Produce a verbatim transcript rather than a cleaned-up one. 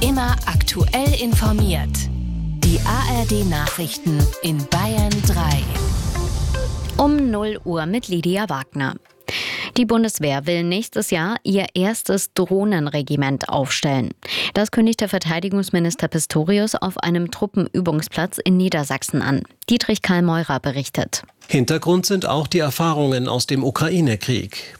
Immer aktuell informiert. Die A R D-Nachrichten in Bayern drei. Um null Uhr mit Lydia Wagner. Die Bundeswehr will nächstes Jahr ihr erstes Drohnenregiment aufstellen. Das kündigte Verteidigungsminister Pistorius auf einem Truppenübungsplatz in Niedersachsen an. Dietrich Karl Meurer berichtet. Hintergrund sind auch die Erfahrungen aus dem Ukraine-Krieg.